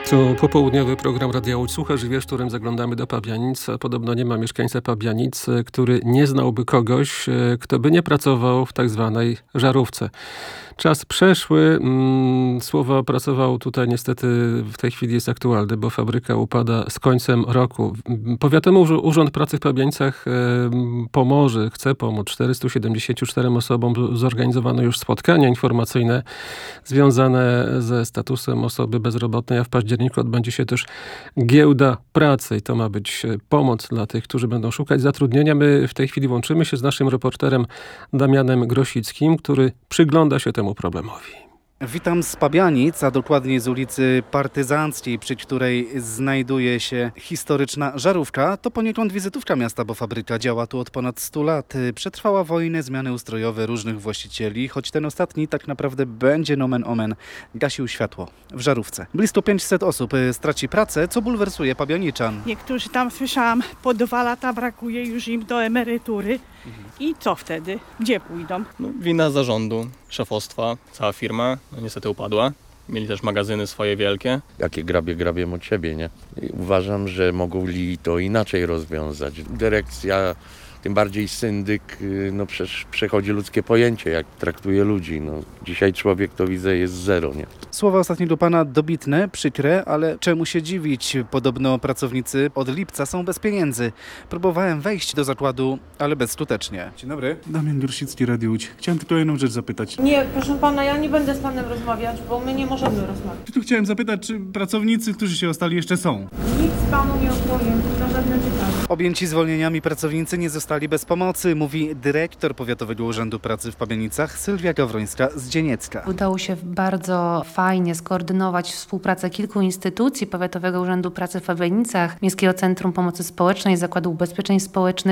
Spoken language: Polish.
To popołudniowy program Radia Łódź. Słuchasz i wiesz, którym zaglądamy do Pabianic. Podobno nie ma mieszkańca Pabianic, który nie znałby kogoś, kto by nie pracował w tak zwanej żarówce. Czas przeszły. Słowo pracował tutaj niestety w tej chwili jest aktualne, bo fabryka upada z końcem roku. Powiatowy Urząd Pracy w Pabianicach chce pomóc 474 osobom. Zorganizowano już spotkania informacyjne związane ze statusem osoby bezrobotnej, a w październiku odbędzie się też giełda pracy i to ma być pomoc dla tych, którzy będą szukać zatrudnienia. My w tej chwili łączymy się z naszym reporterem Damianem Grosickim, który przygląda się temu problemowi. Witam z Pabianic, a dokładnie z ulicy Partyzanckiej, przy której znajduje się historyczna żarówka. To poniekąd wizytówka miasta, bo fabryka działa tu od ponad 100 lat. Przetrwała wojnę, zmiany ustrojowe różnych właścicieli, choć ten ostatni tak naprawdę będzie nomen omen gasił światło w żarówce. Blisko 500 osób straci pracę, co bulwersuje pabianiczan. Niektórzy tam, słyszałam, po 2 lata brakuje już im do emerytury. I co wtedy? Gdzie pójdą? Wina zarządu, szefostwa, cała firma niestety upadła. Mieli też magazyny swoje wielkie. Jakie grabię od siebie, nie? I uważam, że mogli to inaczej rozwiązać. Dyrekcja, tym bardziej syndyk, przecież przechodzi ludzkie pojęcie, jak traktuje ludzi. Dzisiaj człowiek, to widzę, jest zero, nie? Słowa ostatniego pana dobitne, przykre, ale czemu się dziwić? Podobno pracownicy od lipca są bez pieniędzy. Próbowałem wejść do zakładu, ale bezskutecznie. Dzień dobry. Damian Grosicki, Radio Łódź. Chciałem tylko jedną rzecz zapytać. Nie, proszę pana, ja nie będę z panem rozmawiać, bo my nie możemy rozmawiać. Tu chciałem zapytać, czy pracownicy, którzy się ostali, jeszcze są? Nic panu nie odpowiem, na żadne pytanie. Objęci zwolnieniami pracownicy nie zostali bez pomocy, mówi dyrektor Powiatowego Urzędu Pracy w Pabianicach Sylwia Gawrońska z Dzieniecka. Udało się bardzo fajnie skoordynować współpracę kilku instytucji, Powiatowego Urzędu Pracy w Pabianicach, Miejskiego Centrum Pomocy Społecznej, Zakładu Ubezpieczeń Społecznych,